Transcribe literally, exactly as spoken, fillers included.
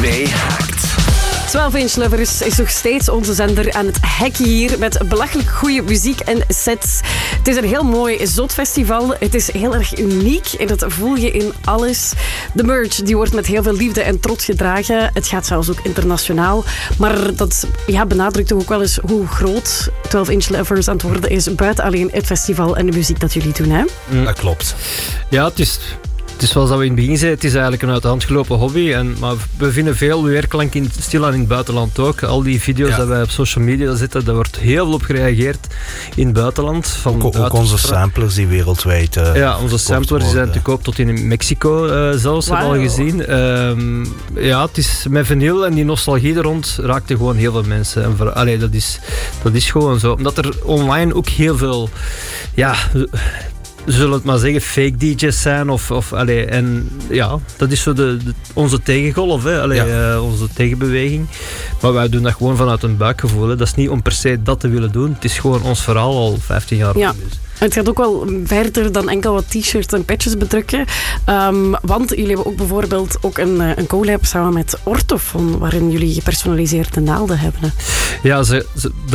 twee hackt. twaalf inch Lovers is nog steeds onze zender aan het hacken hier met belachelijk goede muziek en sets. Het is een heel mooi zotfestival. Het is heel erg uniek en dat voel je in alles. De merch die wordt met heel veel liefde en trots gedragen. Het gaat zelfs ook internationaal. Maar dat ja, benadrukt toch ook wel eens hoe groot twaalf inch Lovers aan het worden is. Buiten alleen het festival en de muziek dat jullie doen. Hè? Mm. Dat klopt. Ja, het is... Het is zoals we in het begin zeiden, het is eigenlijk een uit de hand gelopen hobby. En, maar we vinden veel weerklank in, stilaan in het buitenland ook. Al die video's ja. dat wij op social media zetten, daar wordt heel veel op gereageerd in het buitenland. Van ook, ook onze samplers die wereldwijd uh, Ja, onze samplers die zijn te koop tot in Mexico uh, zelfs, wow. hebben we al gezien. Um, ja, het is met vinyl en die nostalgie er rond raakte gewoon heel veel mensen. En voor, allee, dat, is, dat is gewoon zo. Omdat er online ook heel veel... Ja, zullen we het maar zeggen, fake D J's zijn. Of, of, allee, en ja, dat is zo de, de, onze tegengolf, hè, allee, ja. uh, onze tegenbeweging. Maar wij doen dat gewoon vanuit een buikgevoel. Hè. Dat is niet om per se dat te willen doen. Het is gewoon ons verhaal al vijftien jaar. Ja. Het gaat ook wel verder dan enkel wat t-shirts en patches bedrukken. Um, want jullie hebben ook bijvoorbeeld ook een, een collab samen met Ortofon, waarin jullie gepersonaliseerde naalden hebben. Hè? Ja, ze, ze,